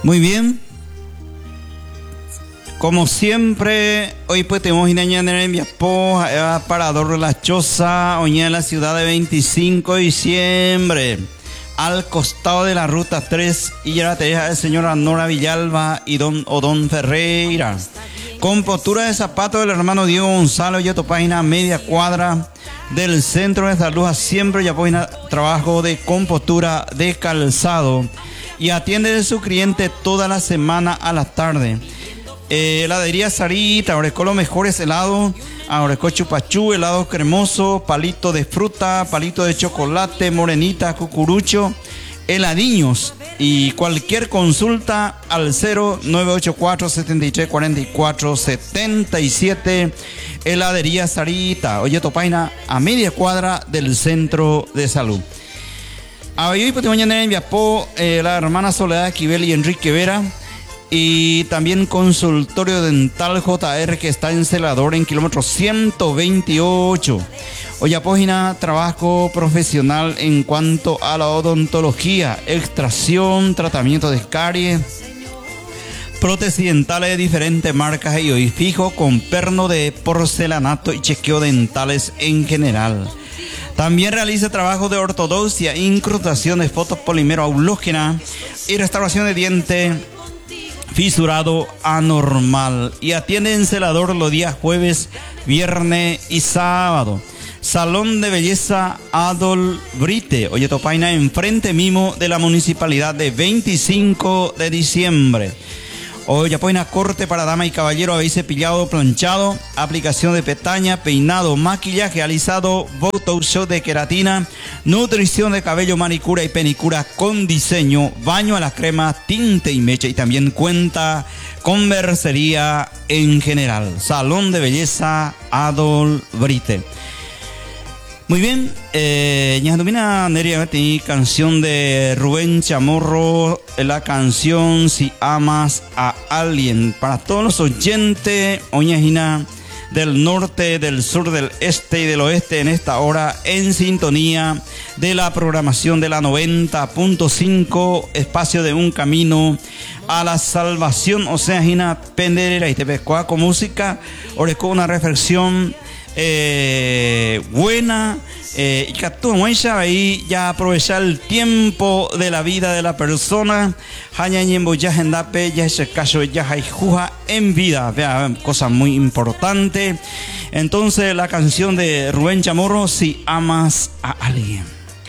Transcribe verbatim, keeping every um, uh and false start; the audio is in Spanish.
Muy bien. Como siempre, hoy pues tenemos una mañana en Viapó, parador de la Choza, hoy en la ciudad de veinticinco de diciembre, al costado de la ruta tres, y ya la teja de señora Nora Villalba y don Odón Ferreira. Con postura de zapato del hermano Diego Gonzalo, y tu página media cuadra del centro de salud, siempre ya pues trabajo de compostura de calzado, y atiende de su cliente toda la semana a la tarde. Eh, heladería Sarita, ofrezco los mejores helados, ofrezco chupachú, helado cremoso, palito de fruta, palito de chocolate, morenita, cucurucho, heladiños, y cualquier consulta al cero nueve ocho cuatro, setenta y tres, cuarenta y cuatro, setenta y siete. Heladería Sarita, oye, tu página a media cuadra del centro de salud. Hoy pues mañana en Viapó, eh, la hermana Soledad Esquivel y Enrique Vera. Y también consultorio dental J R, que está en Celador en kilómetro ciento veintiocho. Oye, página trabajo profesional en cuanto a la odontología, extracción, tratamiento de caries, prótesis dentales de diferentes marcas y hoy fijo con perno de porcelanato y chequeo dentales en general. También realiza trabajo de ortodoncia, incrustación de fotopolímero aulógena y restauración de diente fisurado anormal, y atiende en Celador los días jueves, viernes y sábado. Salón de belleza Adol Brite, oye, Topaina, enfrente mismo de la municipalidad de veinticinco de diciembre. Oye, Topaina, corte para dama y caballero, habéis cepillado, planchado, aplicación de pestaña, peinado, maquillaje, alisado, botox, shot de queratina, nutrición de cabello, manicura y penicura con diseño, baño a la crema, tinte y mecha, y también cuenta con mercería en general. Salón de belleza Adol Brite. Muy bien, eh, ya domina Neria canción de Rubén Chamorro, la canción Si Amas a Alguien, para todos los oyentes, oñajina del norte, del sur, del este y del oeste en esta hora, en sintonía de la programación de la noventa punto cinco, espacio de un camino a la salvación, o sea, jina penderera y te pescoa con música, orezco una reflexión Eh, buena, eh, y que tú ahí ya aprovechar el tiempo de la vida de la persona, ya ese caso ya hay juja en vida, vea, cosa muy importante. Entonces la canción de Rubén Chamorro, Si Amas a Alguien.